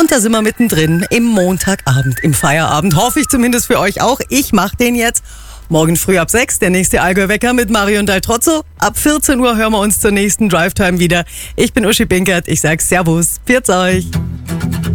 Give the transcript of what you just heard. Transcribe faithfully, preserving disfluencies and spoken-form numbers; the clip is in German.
Und da sind wir mittendrin im Montagabend, im Feierabend. Hoffe ich zumindest für euch auch. Ich mache den jetzt. Morgen früh ab sechs, der nächste Allgäu-Wecker mit Marion Daltrozzo. Ab vierzehn Uhr hören wir uns zur nächsten Drive-Time wieder. Ich bin Uschi Binkert. Ich sage Servus. Pfiat euch.